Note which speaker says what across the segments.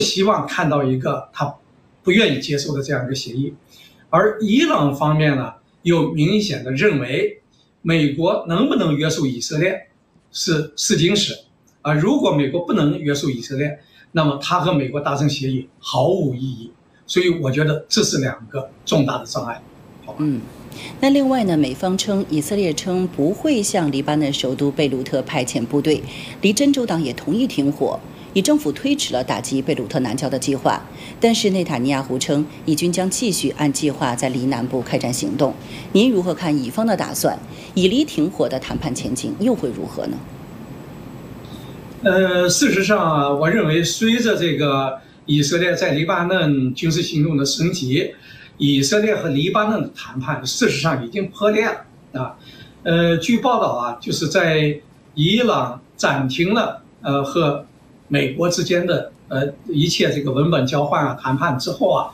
Speaker 1: 希望看到一个他不愿意接受的这样一个协议。而伊朗方面呢，又明显的认为美国能不能约束以色列是试金石啊。如果美国不能约束以色列，那么他和美国达成协议毫无意义。所以我觉得这是2个重大的障碍。好吧。
Speaker 2: 那另外呢，美方称以色列称不会向黎巴嫩首都贝鲁特派遣部队，黎真主党也同意停火，以政府推迟了打击贝鲁特南郊的计划。但是内塔尼亚胡称，以军将继续按计划在黎南部开展行动。您如何看以方的打算？以黎停火的谈判前景又会如何呢？
Speaker 1: 事实上啊，我认为随着这个以色列在黎巴嫩军事行动的升级，以色列和黎巴嫩的谈判事实上已经破裂了啊。据报道啊，就是在伊朗暂停了和美国之间的一切这个文本交换啊谈判之后啊，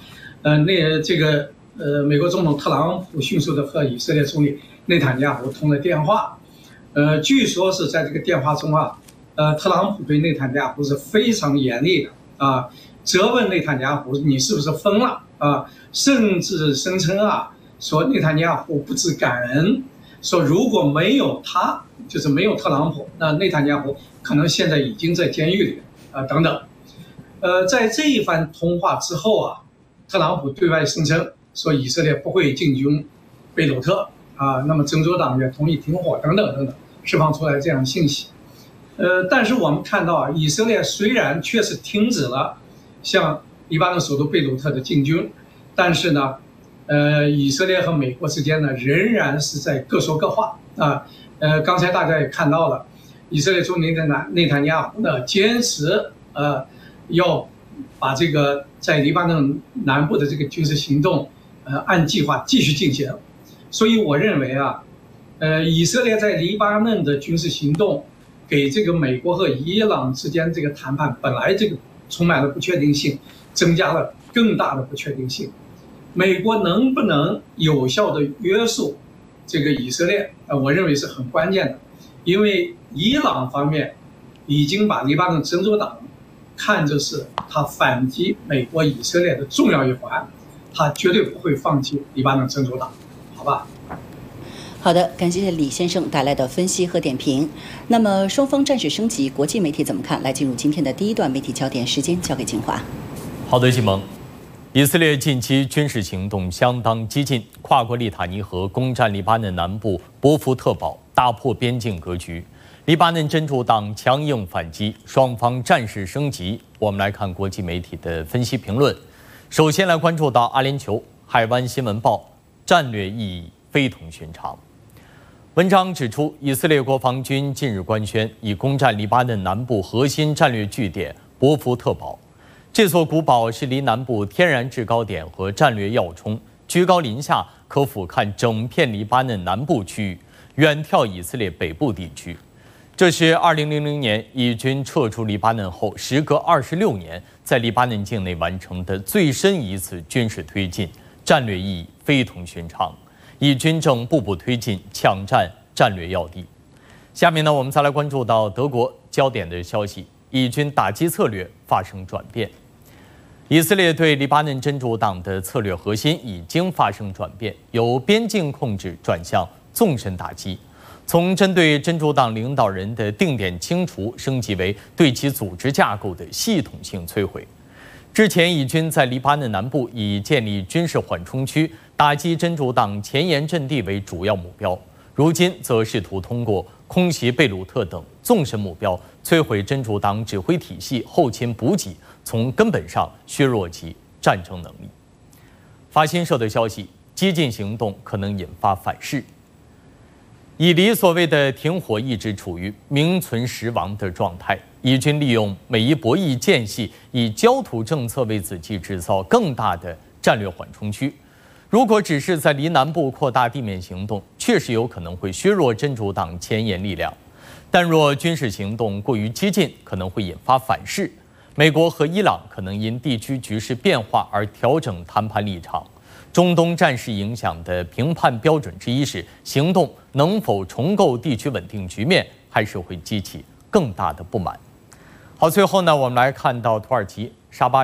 Speaker 1: 美国总统特朗普迅速的和以色列总理内塔尼亚胡通了电话。据说是在这个电话中啊，特朗普对内塔尼亚胡是非常严厉的啊，责问内塔尼亚胡你是不是疯了啊，甚至声称啊说内塔尼亚胡不知感恩，说如果没有他，就是没有特朗普，那内塔尼亚胡可能现在已经在监狱里啊等等。在这一番通话之后啊，特朗普对外声称说以色列不会进军贝鲁特啊，那么真主党也同意停火等等等等，释放出来这样的信息。但是我们看到啊，以色列虽然确实停止了向黎巴嫩首都贝鲁特的进军，但是呢，以色列和美国之间呢仍然是在各说各话啊。刚才大家也看到了，以色列总理内塔尼亚胡呢坚持要把这个在黎巴嫩南部的这个军事行动按计划继续进行。所以我认为啊，以色列在黎巴嫩的军事行动给这个美国和伊朗之间这个谈判本来这个充满了不确定性，增加了更大的不确定性。美国能不能有效的约束这个以色列，我认为是很关键的，因为伊朗方面已经把黎巴嫩真主党看作是他反击美国以色列的重要一环，他绝对不会放弃黎巴嫩真主党，好吧？
Speaker 2: 好的，感谢李先生带来的分析和点评。那么双方战事升级，国际媒体怎么看？来进入今天的第一段媒体焦点，时间交给金华。
Speaker 3: 好的，启蒙。以色列近期军事行动相当激进，跨过利塔尼河攻占黎巴嫩南部波夫特堡，打破边境格局。黎巴嫩真主党强硬反击，双方战事升级。我们来看国际媒体的分析评论。首先来关注到阿联酋海湾新闻报，战略意义非同寻常。文章指出，以色列国防军近日官宣，已攻占黎巴嫩南部核心战略据点波夫特堡。这座古堡是离南部天然制高点和战略要冲，居高临下，可俯瞰整片黎巴嫩南部区域，远眺以色列北部地区。这是2000年以军撤出黎巴嫩后，时隔26年，在黎巴嫩境内完成的最深一次军事推进，战略意义非同寻常。以军正步步推进，抢占战略要地。下面呢，我们再来关注到德国焦点的消息：以军打击策略发生转变。以色列对黎巴嫩真主党的策略核心已经发生转变，由边境控制转向纵深打击，从针对真主党领导人的定点清除升级为对其组织架构的系统性摧毁。之前，以军在黎巴嫩南部以建立军事缓冲区、打击真主党前沿阵地为主要目标，如今则试图通过空袭贝鲁特等纵深目标，摧毁真主党指挥体系、后勤补给，从根本上削弱其战争能力。法新社的消息，激进行动可能引发反噬。以黎所谓的停火一直处于名存实亡的状态，以军利用美伊博弈间隙，以焦土政策为自己制造更大的战略缓冲区。如果只是在黎南部扩大地面行动，确实有可能会削弱真主党前沿力量；但若军事行动过于激进，可能会引发反噬。美国和伊朗可能因地区局势变化而调整谈判立场。中东战事影响的评判标准之一是，行动能否重构地区稳定局面，还是会激起更大的不满。好，最后呢，我们来看到土耳其沙巴。